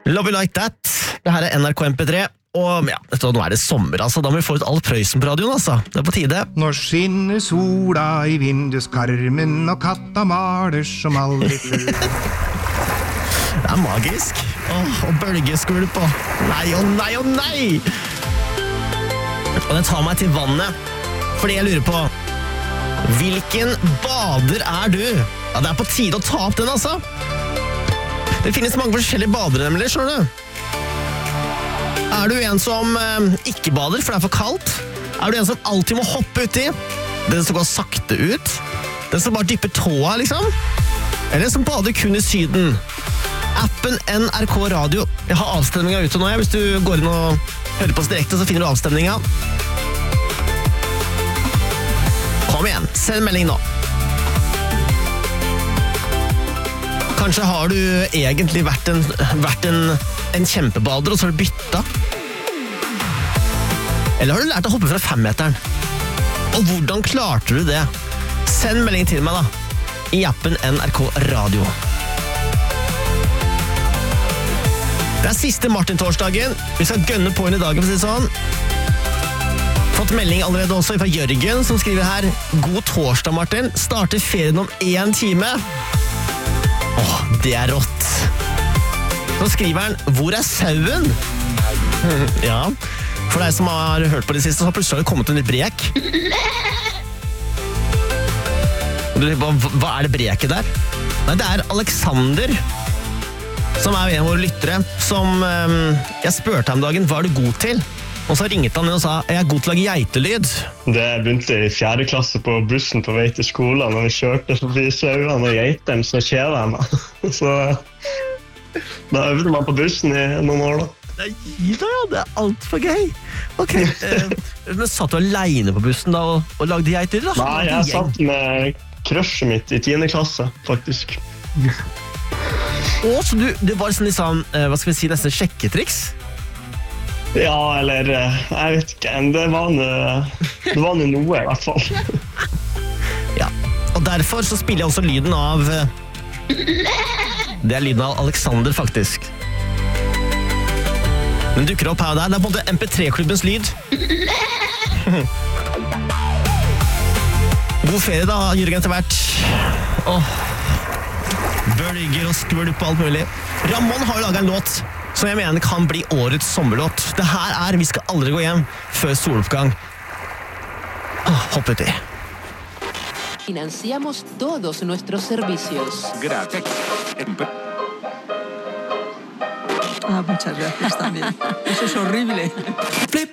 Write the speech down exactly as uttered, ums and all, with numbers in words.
Love You Like That. Det her er N R K M P tre. Og ja, vet du, nå er det sommer, altså. Da må vi få ut all Prøysen på radioen, altså. Det er på tide. Nå skinner sola i vinduskarmen, og katta maler som aldri før. Det er magisk. Åh, og bølgeskvulp og nei, og nei, og nei! Og det tar meg til vannet, fordi jeg lurer på, hvilken bader er du? Ja, det er på tide å ta opp den, altså. Det finnes mange forskjellige badere, nemlig, skjønner du? Er du en som eh, ikke bader, for det er for kaldt? Er du en som alltid må hoppe uti? Den som går sakte ut? Den som bare dypper tåa, liksom? Eller som bader kun i syden? Appen N R K Radio. Jeg har avstemninga ute nå, ja. Hvis du går inn og hører på oss direkte, så finner du avstemninga. Kom igjen, send melding nå. Kanskje har du egentlig vært en, vært en, en kjempebader, og så har du bytta? Eller har du lært å hoppe fra femmeteren? Og hvordan klarte du det? Send melding til meg da, i appen N R K Radio. Det er siste Martin-torsdagen. Vi skal gønne på inn i dagen, for å si det sånn. Fått melding allerede også fra Jørgen, som skriver her: God torsdag, Martin. Starter ferien om en time. Åh, det er rått. Så skriver han: hvor er sauen? Ja, for deg som har hørt på det siste, så har plutselig kommet en litt brek. Hva er det breket der? Nei, det er Alexander, som er en av våre lyttere, som um, jeg spurte ham dagen, hva er du god til? Og så ringte han og sa, jeg er god til å lage geitelyd. Det begynte i fjerde klasse på bussen på vei til skolen, når vi kjørte forbi sauene og geitene, så kjeder jeg meg. Så da øvde man på bussen i noen år da. Nei, da, ja, det er alt for gøy. Ok, eh, men satt du alene på bussen da og, og lagde geitelyd da? Nei, jeg satt med crushet mitt i tiende klasse, faktisk. Å, så du, det var sånn liksom, eh, hva skal vi si, nesten sjekketriks? Ja, eller jeg vet ikke, det var noe, det var noe, noe i hvert fall. Ja, og derfor så spiller jeg også lyden av, det er lyden av Alexander faktisk. Den dukker opp her og der, det er på en måte M P tre-klubbens lyd. God ferie da, Jørgen, etter hvert. Åh, bølger og skvulp på alt mulig. Ramon har jo laget en låt som jeg mener kan bli årets sommerlåt. Det her er Vi skal aldri gå hjem før soloppgang. Åh, hopp uti. Financiamos todos nuestros servicios. Gracias. Ah, muchas gracias también. Eso es horrible. Flip.